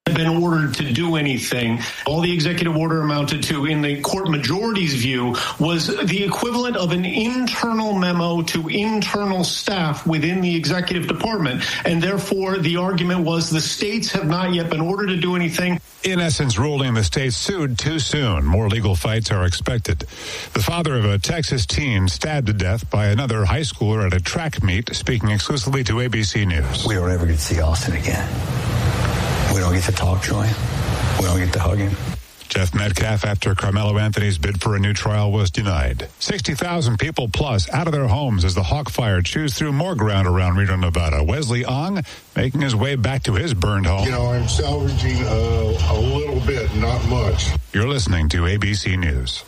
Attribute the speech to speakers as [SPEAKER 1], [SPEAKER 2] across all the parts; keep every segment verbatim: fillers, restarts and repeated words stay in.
[SPEAKER 1] been ordered to do anything. All the executive order amounted to, in the court majority's view, was the equivalent of an internal memo to internal staff within the executive department. And therefore, the argument was the states have not yet been ordered to do anything.
[SPEAKER 2] In essence, ruling the states sued too soon. More legal fights are expected. The father of a Texas teen stabbed to death by another high schooler at a track meet, speaking exclusively to A B C News.
[SPEAKER 3] We don't ever get to see Austin again. We don't get to talk to him. We don't get to hug him.
[SPEAKER 2] Jeff Metcalf, after Carmelo Anthony's bid for a new trial was denied. sixty thousand people plus out of their homes as the Hawk Fire chews through more ground around Reno, Nevada. Wesley Ong making his way back to his burned home.
[SPEAKER 4] You know, I'm salvaging uh, a little bit, not much.
[SPEAKER 2] You're listening to A B C News.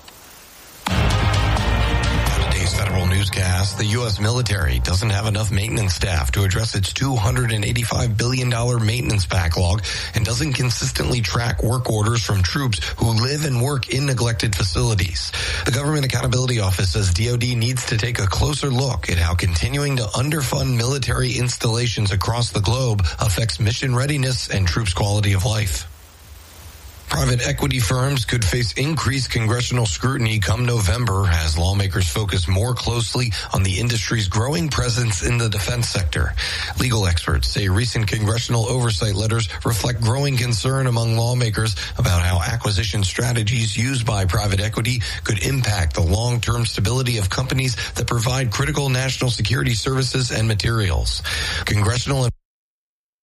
[SPEAKER 5] Federal newscast, the U S military doesn't have enough maintenance staff to address its two hundred eighty-five billion dollars maintenance backlog and doesn't consistently track work orders from troops who live and work in neglected facilities. The Government Accountability Office says D O D needs to take a closer look at how continuing to underfund military installations across the globe affects mission readiness and troops' quality of life. Private equity firms could face increased congressional scrutiny come November as lawmakers focus more closely on the industry's growing presence in the defense sector. Legal experts say recent congressional oversight letters reflect growing concern among lawmakers about how acquisition strategies used by private equity could impact the long-term stability of companies that provide critical national security services and materials. Congressional